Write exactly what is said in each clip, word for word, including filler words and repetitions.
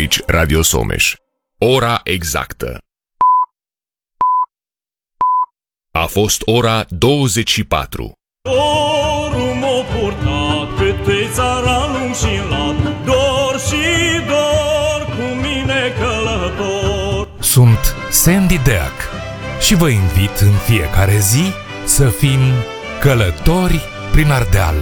Aici Radio Someș. Ora exactă. A fost ora douăzeci și patru. Dorul m-o purta câte țara lung și lat, dor și dor cu mine călător. Sunt Sandy Deac și vă invit în fiecare zi să fim călători prin Ardeal.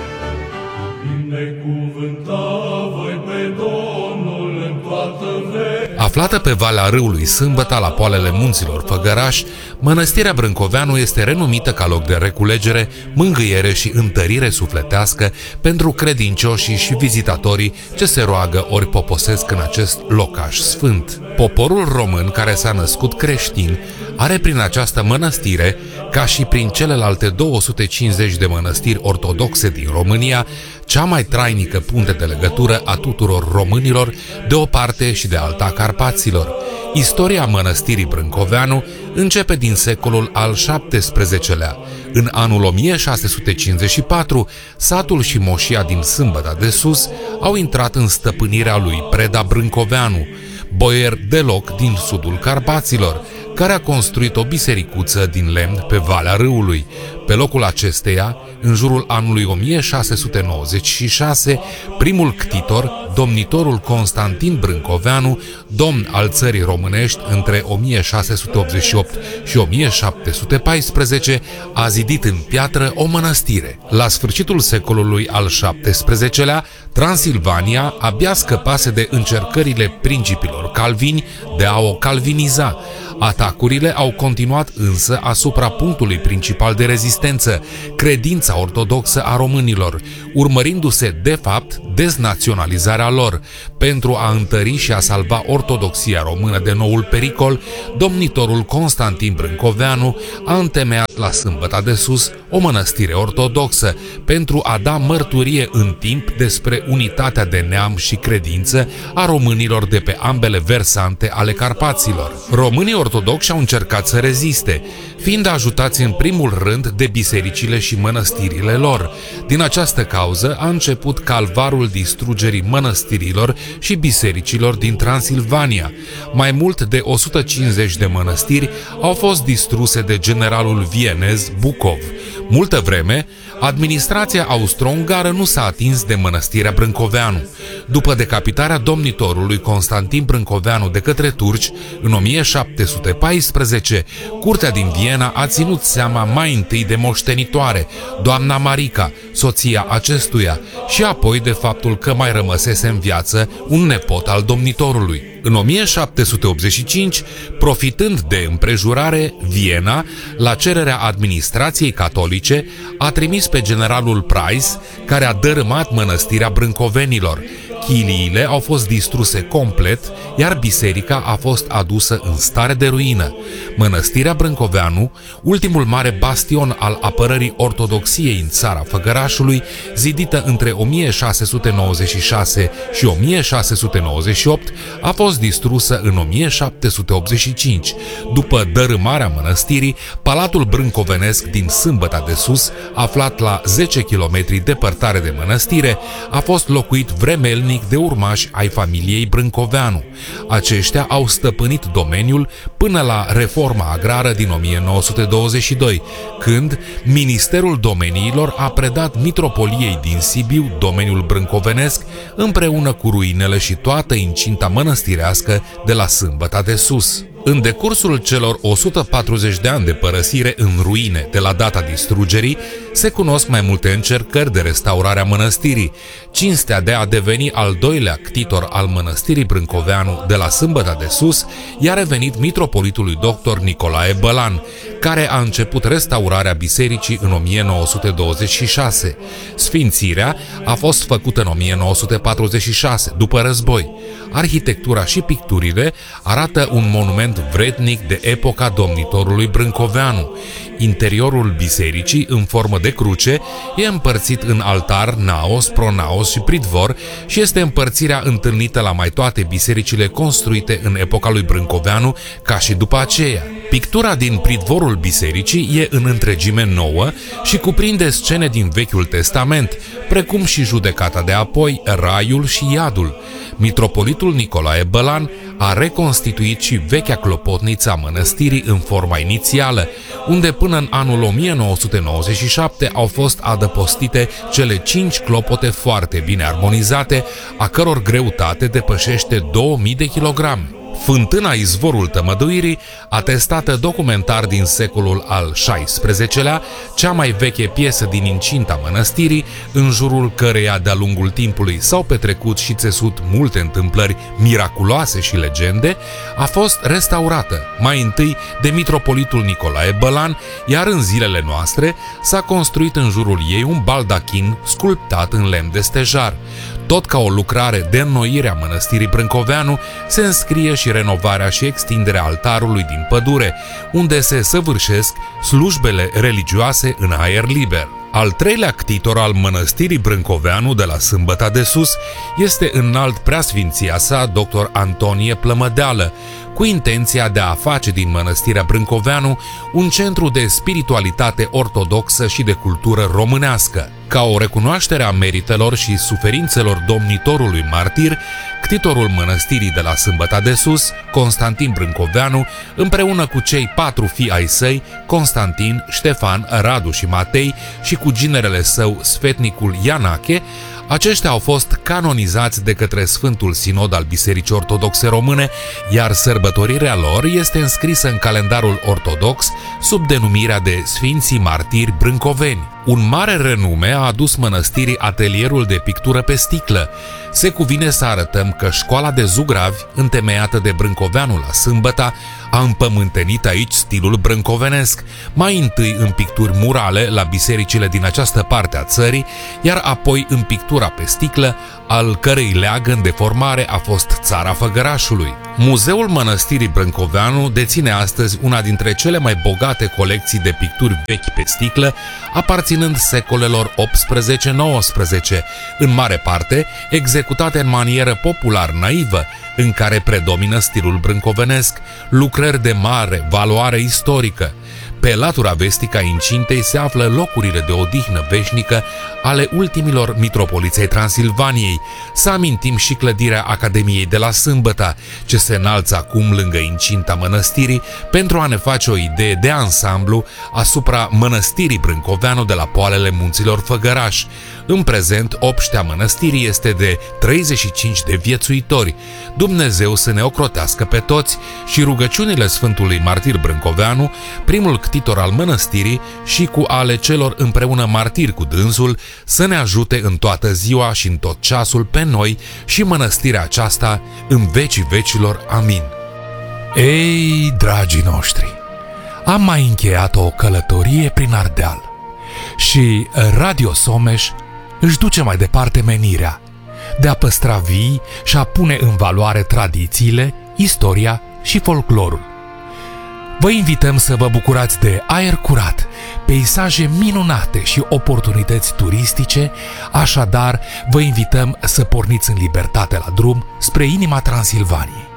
Binecuvânta voi pe Domnul în toată vremea. Aflată pe Valea Râului Sâmbăta, la poalele munților Făgăraș, Mănăstirea Brâncoveanu este renumită ca loc de reculegere, mângâiere și întărire sufletească pentru credincioșii și vizitatorii ce se roagă ori poposesc în acest locaș sfânt. Poporul român care s-a născut creștin are prin această mănăstire, ca și prin celelalte două sute cincizeci de mănăstiri ortodoxe din România, cea mai trainică punte de legătură a tuturor românilor de o parte și de alta a Carpaților. Istoria mănăstirii Brâncoveanu începe din secolul al șaptesprezecelea. În anul o mie șase sute cincizeci și patru, satul și moșia din Sâmbăta de Sus au intrat în stăpânirea lui Preda Brâncoveanu, boier deloc din sudul Carpaților, care a construit o bisericuță din lemn pe Valea Râului. Pe locul acesteia, în jurul anului o mie șase sute nouăzeci și șase, primul ctitor, domnitorul Constantin Brâncoveanu, domn al țării românești între o mie șase sute optzeci și opt și o mie șapte sute paisprezece, a zidit în piatră o mănăstire. La sfârșitul secolului al șaptesprezecelea, Transilvania abia scăpase de încercările principilor calvini de a o calviniza. Atacurile au continuat însă asupra punctului principal de rezistență, credința ortodoxă a românilor, urmărindu-se de fapt deznaționalizarea lor. Pentru a întări și a salva ortodoxia română de noul pericol, domnitorul Constantin Brâncoveanu a întemeiat la Sâmbăta de Sus o mănăstire ortodoxă pentru a da mărturie în timp despre unitatea de neam și credință a românilor de pe ambele versante ale Carpaților. Românii ortodoxi au încercat să reziste, fiind ajutați în primul rând de bisericile și mănăstirile lor. Din această cauză a început calvarul distrugerii mănăstirilor și bisericilor din Transilvania. Mai mult de o sută cincizeci de mănăstiri au fost distruse de generalul vienez Bucov. Multă vreme, administrația austro-ungară nu s-a atins de mănăstirea Brâncoveanu. După decapitarea domnitorului Constantin Brâncoveanu de către turci în o mie șapte sute paisprezece, curtea din Viena a ținut seama mai întâi de moștenitoare, doamna Marica, soția acestuia, și apoi de faptul că mai rămăsese în viață un nepot al domnitorului. În o mie șapte sute optzeci și cinci, profitând de împrejurare, Viena, la cererea administrației catolice, a trimis pe generalul Price, care a dărâmat mănăstirea brâncovenilor. Chiliile au fost distruse complet, iar biserica a fost adusă în stare de ruină. Mănăstirea Brâncoveanu, ultimul mare bastion al apărării ortodoxiei în țara Făgărașului, zidită între o mie șase sute nouăzeci și șase și o mie șase sute nouăzeci și opt, a fost distrusă în o mie șapte sute optzeci și cinci. După dărâmarea mănăstirii, Palatul Brâncovenesc din Sâmbăta de Sus, aflat la zece kilometri departare de mănăstire, a fost locuit vremelnic de urmași ai familiei Brâncoveanu. Aceștia au stăpânit domeniul până la reforma agrară din o mie nouă sute douăzeci și doi, când Ministerul Domeniilor a predat Mitropoliei din Sibiu domeniul brâncovenesc împreună cu ruinele și toată incinta mănăstirească de la Sâmbăta de Sus. În decursul celor o sută patruzeci de ani de părăsire în ruine de la data distrugerii, se cunosc mai multe încercări de restaurare a mănăstirii. Cinstea de a deveni al doilea ctitor al mănăstirii Brâncoveanu de la Sâmbăta de Sus i-a revenit mitropolitului doctor Nicolae Bălan, care a început restaurarea bisericii în o mie nouă sute douăzeci și șase. Sfințirea a fost făcută în o mie nouă sute patruzeci și șase, după război. Arhitectura și picturile arată un monument vrednic de epoca domnitorului Brâncoveanu. Interiorul bisericii, în formă de cruce, e împărțit în altar, naos, pronaos și pridvor și este împărțirea întâlnită la mai toate bisericile construite în epoca lui Brâncoveanu, ca și după aceea. Pictura din pridvorul bisericii e în întregime nouă și cuprinde scene din Vechiul Testament, precum și judecata de apoi, raiul și iadul. Mitropolitul Nicolae Bălan a reconstituit și vechea clopotniță a mănăstirii în forma inițială, unde până în anul o mie nouă sute nouăzeci și șapte au fost adăpostite cele cinci clopote foarte bine armonizate, a căror greutate depășește două mii de kilograme. Fântâna Izvorul Tămăduirii, atestată documentar din secolul al șaisprezecelea, cea mai veche piesă din incinta mănăstirii, în jurul căreia de-a lungul timpului s-au petrecut și țesut multe întâmplări miraculoase și legende, a fost restaurată, mai întâi de mitropolitul Nicolae Bălan, iar în zilele noastre s-a construit în jurul ei un baldachin sculptat în lemn de stejar. Tot ca o lucrare de înnoire a mănăstirii Brâncoveanu, se înscrie și renovarea și extinderea altarului din pădure, unde se săvârșesc slujbele religioase în aer liber. Al treilea ctitor al mănăstirii Brâncoveanu de la Sâmbăta de Sus este înalt preasfinția sa doctor Antonie Plămădeală, cu intenția de a face din mănăstirea Brâncoveanu un centru de spiritualitate ortodoxă și de cultură românească. Ca o recunoaștere a meritelor și suferințelor domnitorului martir, ctitorul mănăstirii de la Sâmbăta de Sus, Constantin Brâncoveanu, împreună cu cei patru fii ai săi, Constantin, Ștefan, Radu și Matei, și cu ginerele său, sfetnicul Ianache, aceștia au fost canonizați de către Sfântul Sinod al Bisericii Ortodoxe Române, iar sărbătorirea lor este înscrisă în calendarul ortodox sub denumirea de Sfinții Martiri Brâncoveni. Un mare renume a adus mănăstirii atelierul de pictură pe sticlă. Se cuvine să arătăm că școala de zugravi, întemeiată de Brâncoveanu la Sâmbăta, a împământenit aici stilul brâncovenesc, mai întâi în picturi murale la bisericile din această parte a țării, iar apoi în pictura pe sticlă, al cărei leagăn de formare a fost Țara Făgărașului. Muzeul Mănăstirii Brâncoveanu deține astăzi una dintre cele mai bogate colecții de picturi vechi pe sticlă, aparținând secolelor optsprezece nouăsprezece, în mare parte executate în manieră popular naivă, în care predomină stilul brâncovenesc, lucrări de mare valoare istorică. Pe latura vestică a incintei se află locurile de odihnă veșnică ale ultimilor mitropoliți ai Transilvaniei. Să amintim și clădirea Academiei de la Sâmbăta, ce se înalță acum lângă incinta mănăstirii, pentru a ne face o idee de ansamblu asupra mănăstirii Brâncoveanu de la poalele munților Făgăraș. În prezent, obștea mănăstirii este de treizeci și cinci de viețuitori. Dumnezeu să ne ocrotească pe toți și rugăciunile Sfântului Martir Brâncoveanu, primul ctitor al mănăstirii, și cu ale celor împreună martiri cu dânsul, să ne ajute în toată ziua și în tot ceasul pe noi și mănăstirea aceasta în vecii vecilor. Amin. Ei, dragii noștri, am mai încheiat o călătorie prin Ardeal și Radio Someș își duce mai departe menirea de a păstra vii și a pune în valoare tradițiile, istoria și folclorul. Vă invităm să vă bucurați de aer curat, peisaje minunate și oportunități turistice, așadar vă invităm să porniți în libertate la drum spre inima Transilvaniei.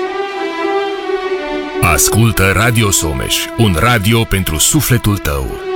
Ascultă Radio Someș, un radio pentru sufletul tău.